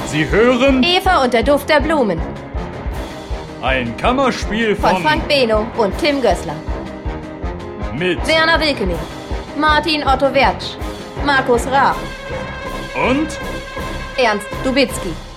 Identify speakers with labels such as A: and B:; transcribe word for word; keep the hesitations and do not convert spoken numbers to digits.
A: Sie hören
B: Eva und der Duft der Blumen
A: ein Kammerspiel von,
B: von Frank Beno und Tim Gößler.
A: Mit
B: Werner Wilkening, Martin Otto Wertsch, Markus Raab
A: und
B: Ernst Dubitzky.